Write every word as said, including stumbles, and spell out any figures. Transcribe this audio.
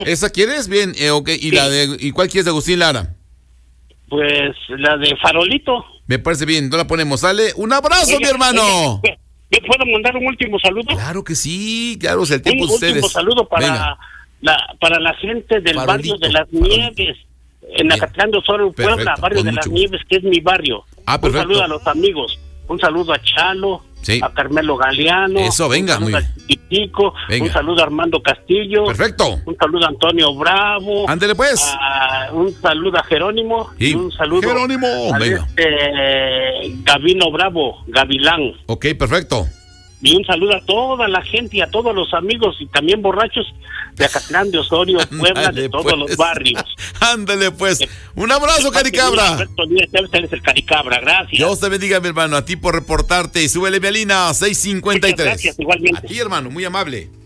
¿Esa quieres? Bien, eh, ok. ¿Y, sí. la de, ¿Y cuál quieres de Agustín Lara? Pues la de Farolito. Me parece bien, no la ponemos. Sale, un abrazo, oye, mi hermano. Oye, ¿me puedo mandar un último saludo? Claro que sí, claro, es el tiempo un de ustedes. Un último saludo para la, para la gente del Farolito, barrio de Las Farolito. Nieves, en Acatlán de Osorio, Puebla, Perfecto, barrio de Las gusto. Nieves, que es mi barrio. Ah, un perfecto. saludo a los amigos, un saludo a Chalo, sí. a Carmelo Galeano. Eso, venga, un saludo muy a Chiquitico, venga. un saludo a Armando Castillo. Perfecto. Un saludo a Antonio Bravo. Ándele pues. A, un saludo a Jerónimo. Sí. Y un saludo Jerónimo, a venga. este Gavino Bravo, Gavilán. Ok, perfecto. Y un saludo a toda la gente y a todos los amigos y también borrachos de Acatlán de Osorio, Puebla, Ándale, de todos pues. los barrios. Ándale pues. Un abrazo, Caricabra. Él es el Caricabra, gracias. Dios te bendiga, mi hermano, a ti por reportarte. Y súbele, Vialina, seis cincuenta y tres. Muchas gracias, igualmente. A ti, hermano, muy amable.